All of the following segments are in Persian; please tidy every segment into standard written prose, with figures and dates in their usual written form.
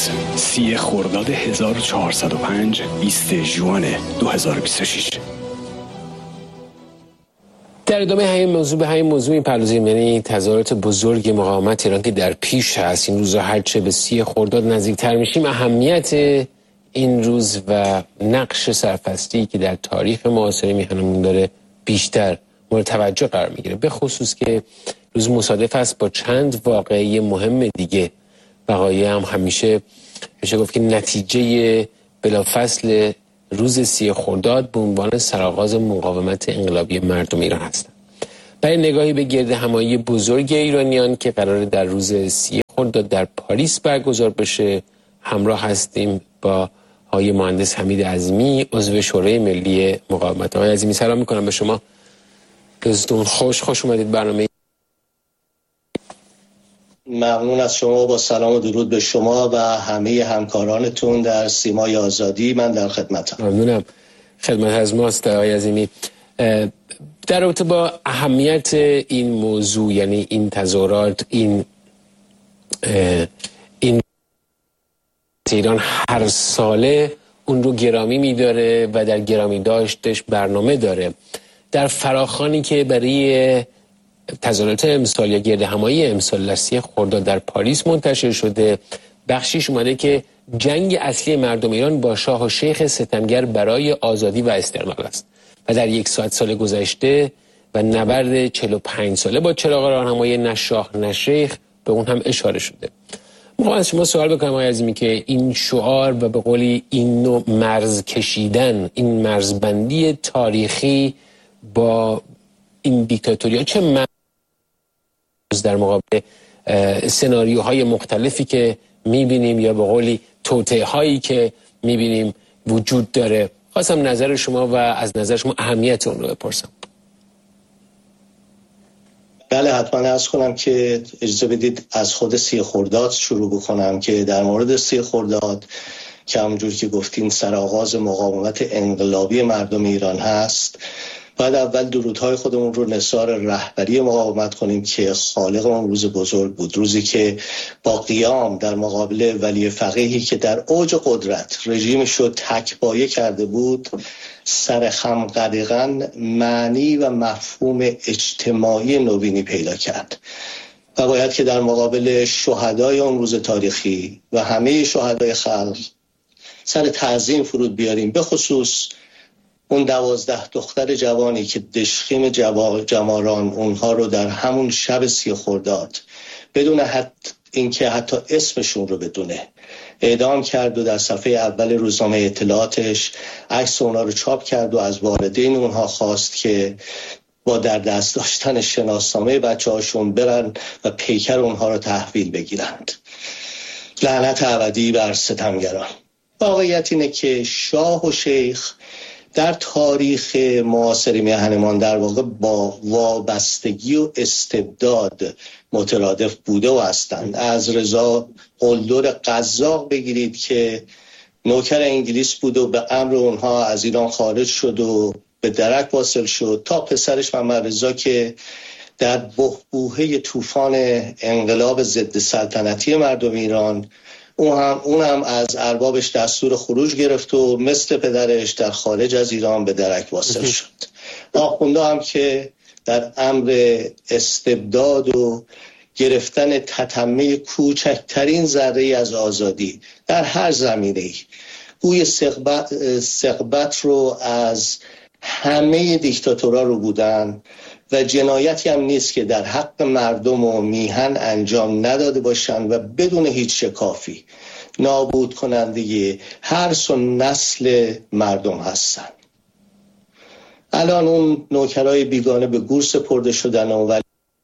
امروز 30 خرداد 1405 20 ژوئن 2026. در ادامه همین موضوع می‌پردازیم، یعنی تظاهرات بزرگ مقاومت ایران که در پیش هست. این روزها هرچه به 30 خرداد نزدیکتر میشیم، اهمیت این روز و نقش سرفصلی که در تاریخ معاصر میهنمون داره بیشتر مورد توجه قرار میگیره، به خصوص که روز مصادف است با چند واقعه مهم دیگه. وقایع هم همیشه میشه گفت که نتیجه بلافاصله روز 30 خرداد به عنوان سرآغاز مقاومت انقلابی مردم ایران هستند. برای نگاهی به گرد همایی بزرگ ایرانیان که قراره در روز 30 خرداد در پاریس برگزار بشه همراه هستیم با آقای مهندس حمید عظمی، عضو شورای ملی مقاومت. آقای عظمی سلام میکنم به شما. روزتون خوش اومدید برنامه. ممنون از شما، با سلام و درود به شما و همه همکارانتون در سیمای آزادی. من در خدمتم. ممنونم. خدمت از ماست آقای عظیمی. در رابطه با اهمیت این موضوع، یعنی این تظاهرات، این ایران هر ساله اون رو گرامی می‌داره و در گرامی داشتش برنامه داره. در فراخوانی که برای تظاهرات امسال یا گرد همایی امسال در 30 خرداد در پاریس منتشر شده، بخشیش اومده که جنگ اصلی مردم ایران با شاه و شیخ ستمگر برای آزادی و استقلال است و در 100 سال گذشته و نبرد 45 ساله با چراغ راهنمایی نه شاه نه شیخ به اون هم اشاره شده. ما از شما سوال بکنم آقای عظیمی که این شعار و به قولی این نوع مرز کشیدن، این مرزبندی تاریخی با این دیکتاتوریا چه مرز در مقابل سناریوهای مختلفی که میبینیم یا به قولی توطئه‌هایی که میبینیم وجود داره؟ خواستم نظر شما و از نظر شما اهمیت اون رو بپرسم. بله، حتما عرض کنم که اجازه بدید از خود 30 خرداد شروع بکنم که در مورد 30 خرداد که همونجور که گفتین سرآغاز مقاومت انقلابی مردم ایران هست، بعد اول درودهای خودمون رو نثار رهبری مقاومت کنیم که خالقمون روز بزرگ بود، روزی که با قیام در مقابل ولی فقیهی که در اوج قدرت رژیمش رو تک‌پایه کرده بود، سر خم قدغن معنی و مفهوم اجتماعی نوینی پیدا کرد و باید که در مقابل شهدای اون روز تاریخی و همه شهدای خلق سر تعظیم فرود بیاریم، به خصوص اون 12 دختر جوانی که دشخیم جماران اونها رو در همون شب 30 خرداد بدون اینکه حتی اسمشون رو بدونه اعدام کرد و در صفحه اول روزنامه اطلاعاتش عکس اونها رو چاپ کرد و از والدین اونها خواست که با در دست داشتن شناسنامه بچه‌هاشون برن و پیکر اونها رو تحویل بگیرند. لعنت ابدی بر ستمگران. واقعیت اینه که شاه و شیخ در تاریخ معاصر میهنمان در واقع با وابستگی و استبداد مترادف بوده و هستند. از رضا قلدر قزاق بگیرید که نوکر انگلیس بود و به امر اونها از ایران خارج شد و به درک واصل شد، تا پسرش محمد رضا که در بحبوحه طوفان انقلاب ضد سلطنتی مردم ایران اون هم از اربابش دستور خروج گرفت و مثل پدرش در خارج از ایران به درک واصل شد. آخونده هم که در امر استبداد و گرفتن تتمه کوچکترین ذره از آزادی در هر زمینه‌ای گوی سقبت رو از همه دیکتاتورها رو بودن و جنایتی هم نیست که در حق مردم و میهن انجام نداده باشند و بدون هیچ شکافی نابود کننده هر سو نسل مردم هستند. الان اون نوکرای بیگانه به گور سپرده شدن و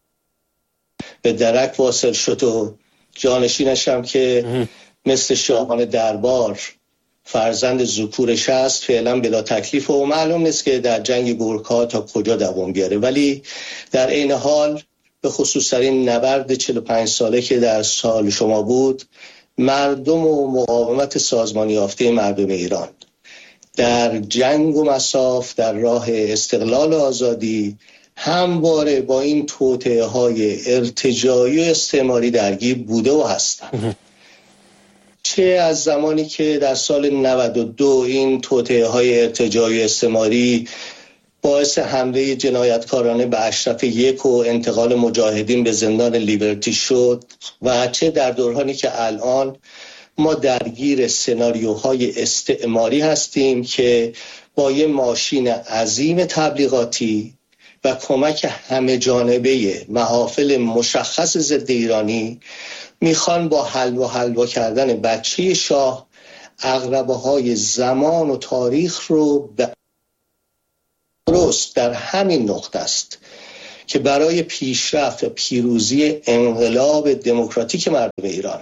به درک واصل شد و جانشینش هم که مثل شاهان دربار فرزند ذکورش هست فعلا بلا تکلیف و معلوم نیست که در جنگ گورکا تا کجا دوام بیاره، ولی در این حال به خصوص در این نبرد 45 ساله که در سال شما بود، مردم و مقاومت سازمانی یافته مردم ایران در جنگ و مصاف در راه استقلال و آزادی همواره با این توطئه‌های ارتجاعی و استعماری درگیر بوده و هستند. چه از زمانی که در سال 92 این توطئه‌های ارتجاعی استعماری باعث حمله جنایتکارانه به اشرف یک و انتقال مجاهدین به زندان لیبرتی شد و چه در دورانی که الان ما درگیر سناریوهای استعماری هستیم که با یه ماشین عظیم تبلیغاتی و کمک همه جانبه محافل مشخص ضد ایرانی میخوان با حلوا کردن بچه شاه عقربه های زمان و تاریخ رو به درست در همین نقطه است که برای پیشرفت و پیروزی انقلاب دموکراتیک مردم ایران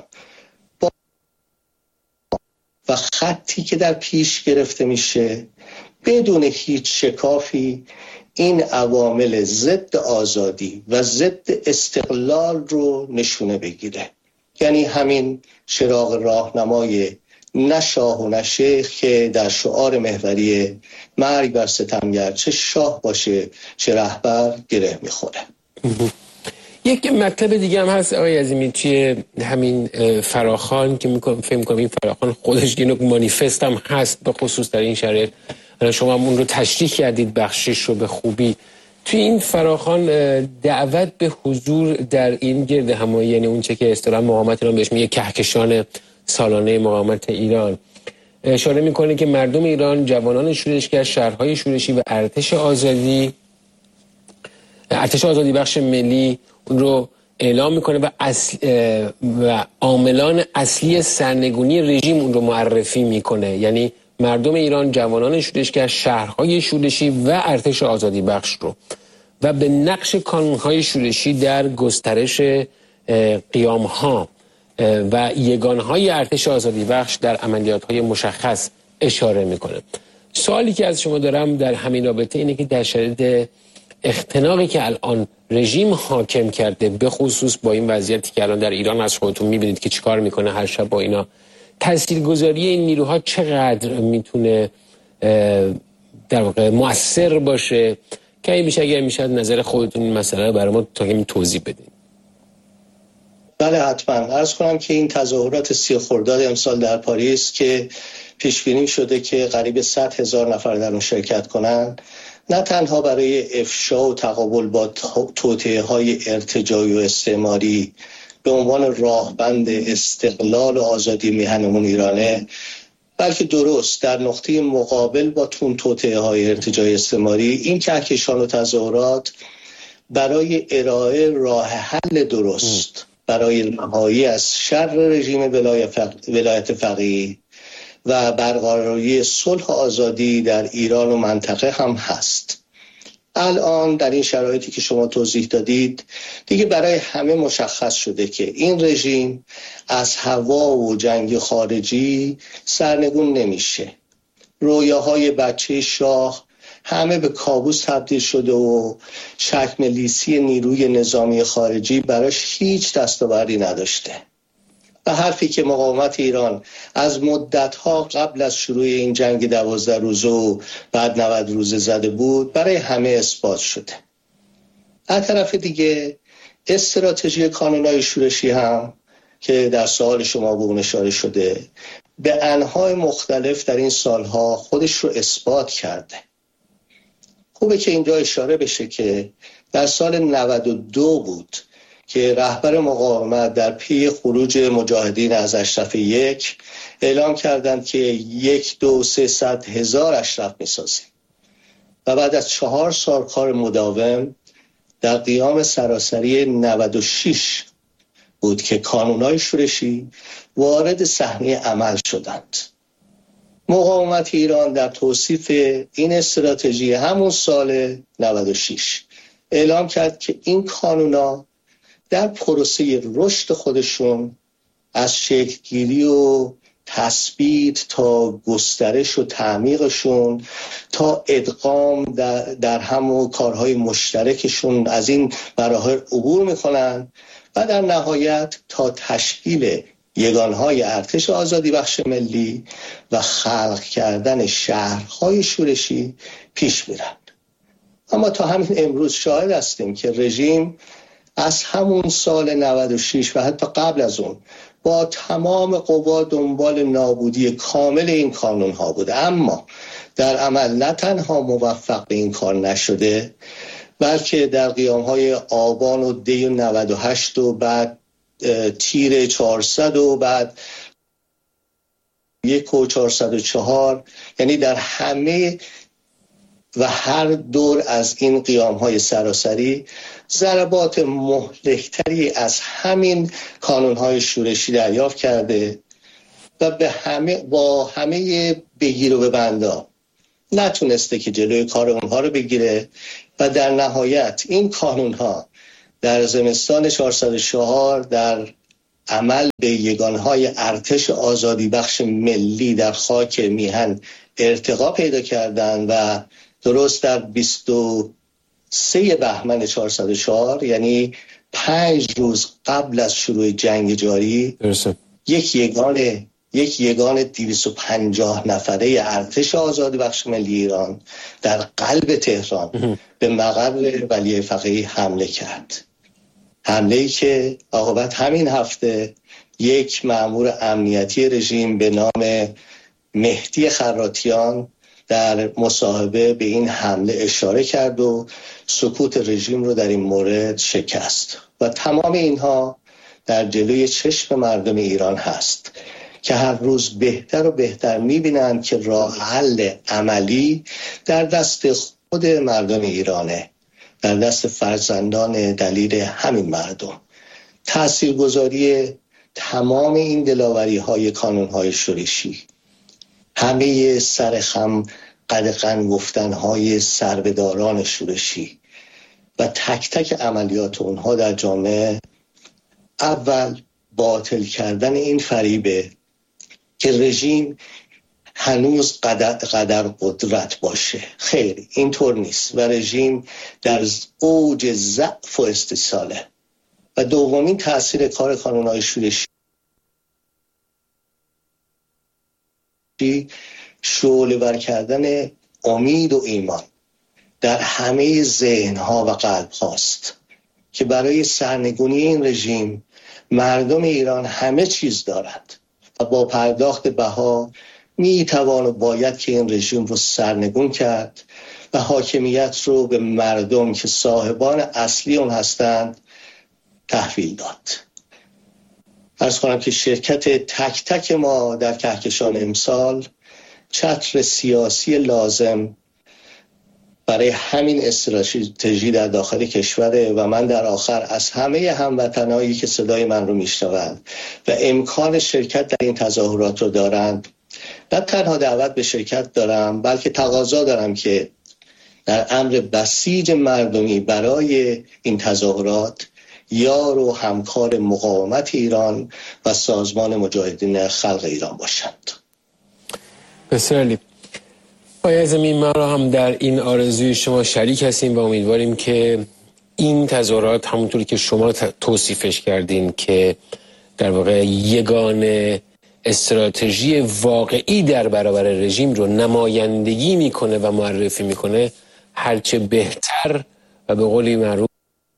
و خطی که در پیش گرفته میشه بدون هیچ شکافی این عوامل ضد آزادی و ضد استقلال رو نشونه بگیره. یعنی همین چراغ راهنمای نه شاه و نه شیخ که در شعار محوری مرگ بر ستمگر چه شاه باشه چه رهبر گره میخوره. یک مطلب دیگه هم هست آقای عظیمی توی همین فراخوان که فکر می‌کنم این فراخوان خودش یک مانیفست هم هست به خصوص در این شرایط. شما اون رو تشریح کردید بخشش رو به خوبی. توی این فراخوان دعوت به حضور در این گرد همایی، یعنی اون چه که اصطلاحاً مقاومت ایران بهش میگه کهکشان سالانه مقاومت ایران، اشاره میکنه که مردم ایران، جوانان شورشگر، شهرهای شورشی و ارتش آزادی بخش ملی اون رو اعلام میکنه و عاملان اصلی سرنگونی رژیم اون رو معرفی میکنه. یعنی مردم ایران، جوانان شورشگر، شهرهای شورشی و ارتش آزادی بخش رو و به نقش کانونهای شورشی در گسترش قیامها و یگانهای ارتش آزادی بخش در عملیاتهای مشخص اشاره میکنه. سوالی که از شما دارم در همین رابطه اینه که در شرایط اختناقی که الان رژیم حاکم کرده، به خصوص با این وضعیتی که الان در ایران از خودتون میبینید که چیکار میکنه هر شب با اینا، تاثیرگذاری این نیروها چقدر میتونه در واقع مؤثر باشه که اگر میشه نظر خودتون این مسئله رو برای ما توضیح بدین. بله حتما. عرض کنم که این تظاهرات 30 خرداد امسال در پاریس که پیش بینی شده که قریب 100,000 نفر در اون شرکت کنند، نه تنها برای افشا و تقابل با توطئه‌های ارتجاعی و استعماری به عنوان راهبند استقلال و آزادی میهنمون ایرانه، بلکه درست در نقطه مقابل با توطئه‌های ارتجاعی استعماری این کهکشان و تظاهرات برای ارائه راه حل درست برای رهایی از شر رژیم ولایت فقیه و برقراری صلح و آزادی در ایران و منطقه هم هست. الان در این شرایطی که شما توضیح دادید دیگه برای همه مشخص شده که این رژیم از هوا و جنگ خارجی سرنگون نمیشه. رویاهای بچه شاه همه به کابوس تبدیل شده و چکمه‌لیسی نیروی نظامی خارجی براش هیچ دستاوردی نداشته. و حرفی که مقاومت ایران از مدتها قبل از شروع این جنگ 12 روزه و بعد 90 روزه زده بود برای همه اثبات شده. از طرف دیگه استراتژی کانونهای شورشی هم که در سوال شما به اون اشاره شده به انواع مختلف در این سالها خودش رو اثبات کرده. خوبه که اینجا اشاره بشه که در سال 92 بود که رهبر مقاومت در پی خروج مجاهدین از اشرف یک اعلام کردند که 1-2-300,000 اشرف میسازیم و بعد از 4 سال کار مداوم در قیام سراسری 96 بود که کانونهای شورشی وارد صحنه عمل شدند. مقاومت ایران در توصیف این استراتژی همون سال 96 اعلام کرد که این کانونا در پروسه رشد خودشون از شکلگیری و تثبیت تا گسترش و تعمیقشون تا ادغام در هم کارهای مشترکشون از این مراحل عبور میکنن و در نهایت تا تشکیل یگانهای ارتش آزادی بخش ملی و خلق کردن شهرهای شورشی پیش میرن. اما تا همین امروز شاهد هستیم که رژیم از همون سال 96 و حتی قبل از اون با تمام قوا دنبال نابودی کامل این کانون ها بود، اما در عمل نه تنها موفق به این کار نشده، بلکه در قیام های آبان و دی 98 و بعد تیر 400 و بعد 1 و 404، یعنی در همه و هر دور از این قیام های سراسری ضربات مهلکتری از همین کانون های شورشی دریافت کرده و با همه بگیر و ببندا نتونسته که جلوی کار اونها رو بگیره و در نهایت این کانون ها در زمستان 404 در عمل به یگانهای ارتش آزادی بخش ملی در خاک میهن ارتقا پیدا کردند و درست در 23 بهمن 404، یعنی 5 روز قبل از شروع جنگ جاری، یک یگان 250 نفره ارتش آزادی بخش ملی ایران در قلب تهران به مقر ولی فقیه حمله کرد. حمله‌ای که عاقبت همین هفته یک مأمور امنیتی رژیم به نام مهدی خراتیان در مصاحبه به این حمله اشاره کرد و سکوت رژیم رو در این مورد شکست. و تمام اینها در جلوی چشم مردم ایران هست که هر روز بهتر و بهتر می‌بینند که راه حل عملی در دست خود مردم ایرانه، در دست فرزندان دلیر همین مردم. تاثیرگذاری تمام این دلاوری‌های کانون‌های شورشی، همه سرخم قدغن گفتن‌های سربداران شورشی و تک تک عملیات اونها در جامعه، اول باطل کردن این فریبه که رژیم هنوز قدر قدرت باشه. خیر، اینطور نیست و رژیم در اوج ضعف و استیصاله. و دومین تأثیر کار کانون‌های شورشی شعله‌ور کردن امید و ایمان در همه ذهن‌ها و قلب هاست که برای سرنگونی این رژیم مردم ایران همه چیز دارند و با پرداخت بها میتوان و باید که این رژیم رو سرنگون کرد و حاکمیت رو به مردم که صاحبان اصلی اون هستند تحویل داد. عرض کنم که شرکت تک تک ما در کهکشان امسال چتر سیاسی لازم برای همین استراتژی در داخل کشوره و من در آخر از همه هموطنایی که صدای من رو میشنوند و امکان شرکت در این تظاهرات رو دارند، نه تنها دعوت به شرکت دارم بلکه تقاضا دارم که در امر بسیج مردمی برای این تظاهرات یار و همکار مقاومت ایران و سازمان مجاهدین خلق ایران باشند. بسیار عالی. آقای زمین، ما را هم در این آرزوی شما شریک هستیم و امیدواریم که این تظاهرات همونطوری که شما توصیفش کردین که در واقع یگانه استراتژی واقعی در برابر رژیم رو نمایندگی میکنه و معرفی میکنه، هرچه بهتر و به قولی معروف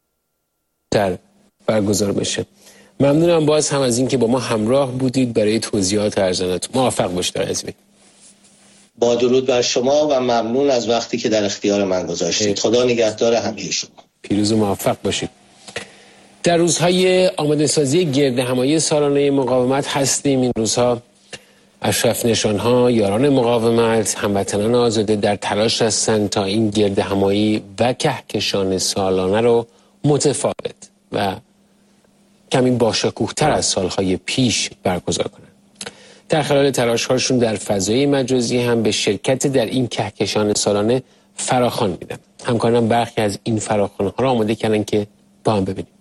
تر برگزار بشه. ممنونم باز هم از این که با ما همراه بودید برای توضیحات ارزانتون. موفق باشید آقای عزیزی. با درود بر شما و ممنون از وقتی که در اختیار من گذاشتید. خدا نگهدار همه شما. پیروز و موفق باشید. در روزهای آماده سازی گرد همایی سالانه مقاومت هستیم. این روزها اشرف نشانها، یاران مقاومت، هموطنان آزاده در تلاش هستند تا این گرد همایی و کهکشان سالانه رو متفاوت و کمی باشکوه‌تر از سالهای پیش برگزار کنند. در خلال تلاش‌هاشون در فضای مجازی هم به شرکت در این کهکشان سالانه فراخوان میدن. همکاران برخی از این فراخوان‌ها را آماده کردن که با هم ببینیم.